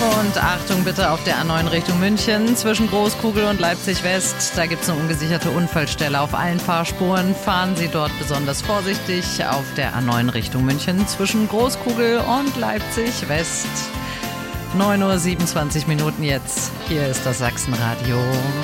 Und Achtung bitte auf der A9 Richtung München zwischen Großkugel und Leipzig West. Da gibt es eine ungesicherte Unfallstelle auf allen Fahrspuren. Fahren Sie dort besonders vorsichtig auf der A9 Richtung München zwischen Großkugel und Leipzig West. 9:27 Uhr jetzt. Hier ist das Sachsenradio.